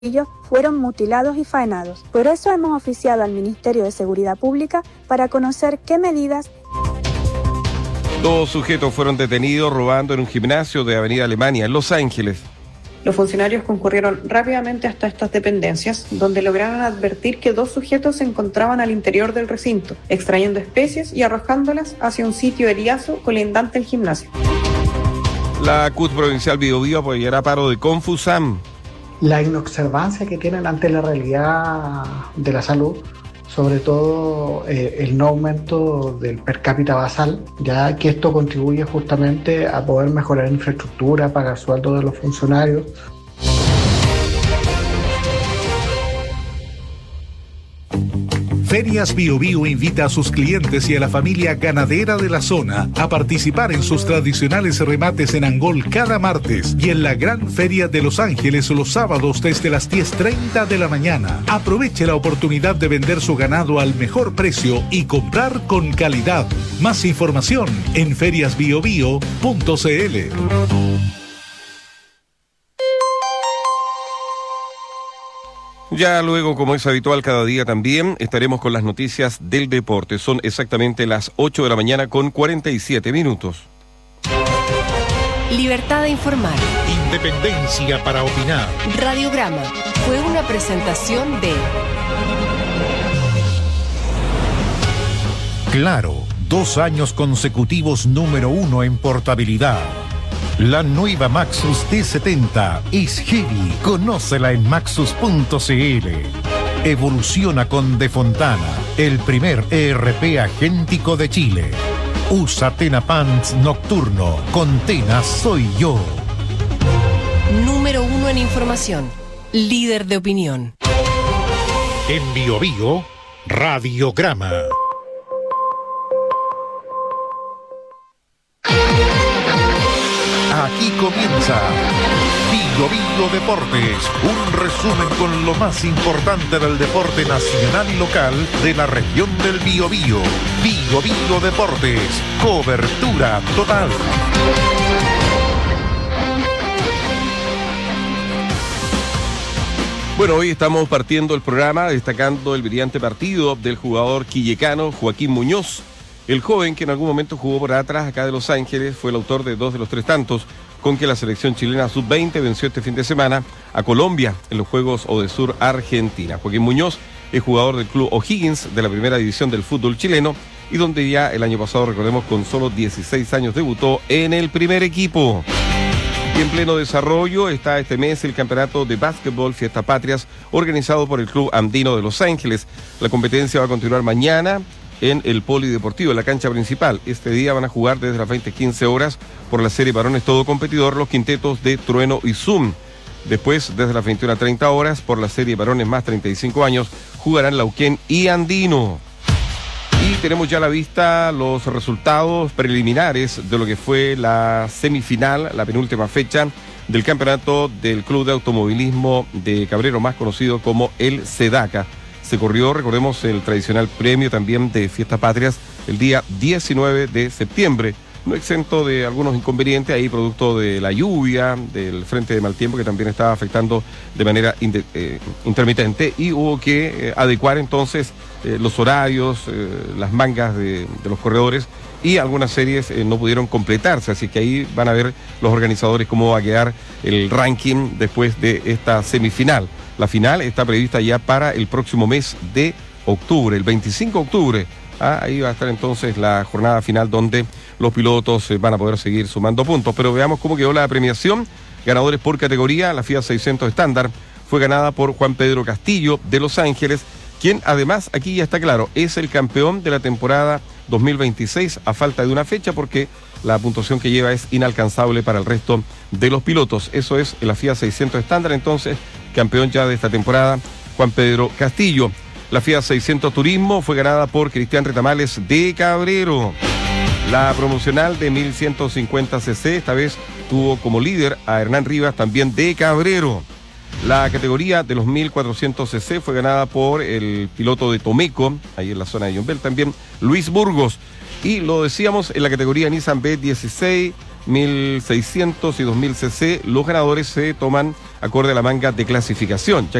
fueron mutilados y faenados. Por eso hemos oficiado al Ministerio de Seguridad Pública para conocer qué medidas. 2 sujetos fueron detenidos robando en un gimnasio de Avenida Alemania, en Los Ángeles. Los funcionarios concurrieron rápidamente hasta estas dependencias, donde lograron advertir que 2 sujetos se encontraban al interior del recinto, extrayendo especies y arrojándolas hacia un sitio eriazo colindante al gimnasio. La CUT provincial Biobío apoyará paro de Confusam. La inobservancia que tienen ante la realidad de la salud, sobre todo el no aumento del per cápita basal, ya que esto contribuye justamente a poder mejorar infraestructura, pagar sueldos de los funcionarios. Ferias Biobío invita a sus clientes y a la familia ganadera de la zona a participar en sus tradicionales remates en Angol cada martes y en la Gran Feria de Los Ángeles los sábados desde las 10:30 de la mañana. Aproveche la oportunidad de vender su ganado al mejor precio y comprar con calidad. Más información en feriasbiobío.cl. Ya luego, como es habitual cada día también, estaremos con las noticias del deporte. Son exactamente las 8 de la mañana con 47 minutos. Libertad de informar. Independencia para opinar. Radiograma fue una presentación de Claro, 2 años consecutivos número 1 en portabilidad. La nueva Maxus T70 es heavy. Conócela en maxus.cl. Evoluciona con De Fontana, el primer ERP agéntico de Chile. Usa Tena Pants Nocturno. Con Tena soy yo. Número 1 en información. Líder de opinión. En Biobío, Radiograma. Aquí comienza Biobío Deportes, un resumen con lo más importante del deporte nacional y local de la región del Biobío. Biobío Deportes, cobertura total. Bueno, hoy estamos partiendo el programa destacando el brillante partido del jugador quillecano Joaquín Muñoz. El joven, que en algún momento jugó por atrás acá de Los Ángeles, fue el autor de 2 de los 3 tantos con que la selección chilena sub-20 venció este fin de semana a Colombia en los Juegos Odesur Argentina. Joaquín Muñoz es jugador del club O'Higgins de la primera división del fútbol chileno y donde ya el año pasado, recordemos, con solo 16 años debutó en el primer equipo. Y en pleno desarrollo está este mes el campeonato de básquetbol Fiesta Patrias organizado por el Club Andino de Los Ángeles. La competencia va a continuar mañana en el polideportivo, en la cancha principal. Este día van a jugar desde las 20:15 horas por la serie varones todo competidor los quintetos de Trueno y Zoom. Después, desde las 21:30 horas por la serie varones más 35 años, jugarán Lauquén y Andino. Y tenemos ya a la vista los resultados preliminares de lo que fue la semifinal, la penúltima fecha del campeonato del Club de Automovilismo de Cabrero, más conocido como el SEDACA. Se corrió, recordemos, el tradicional premio también de Fiestas Patrias el día 19 de septiembre, no exento de algunos inconvenientes ahí producto de la lluvia, del frente de mal tiempo que también estaba afectando de manera intermitente y hubo que adecuar entonces los horarios, las mangas de los corredores y algunas series no pudieron completarse, así que ahí van a ver los organizadores cómo va a quedar el ranking después de esta semifinal. La final está prevista ya para el próximo mes de octubre, el 25 de octubre. Ahí va a estar entonces la jornada final donde los pilotos van a poder seguir sumando puntos. Pero veamos cómo quedó la premiación. Ganadores por categoría, la Fiat 600 estándar fue ganada por Juan Pedro Castillo de Los Ángeles, quien además, aquí ya está claro, es el campeón de la temporada 2026 a falta de una fecha porque la puntuación que lleva es inalcanzable para el resto de los pilotos. Eso es la Fiat 600 estándar, entonces campeón ya de esta temporada, Juan Pedro Castillo. La Fiat 600 Turismo fue ganada por Cristian Retamales de Cabrero. La promocional de 1150 cc esta vez tuvo como líder a Hernán Rivas, también de Cabrero. La categoría de los 1400 cc fue ganada por el piloto de Tomeco, ahí en la zona de Yombel también, Luis Burgos. Y lo decíamos, en la categoría Nissan B16 1600 y 2000 cc. Los ganadores se toman acorde a la manga de clasificación, ya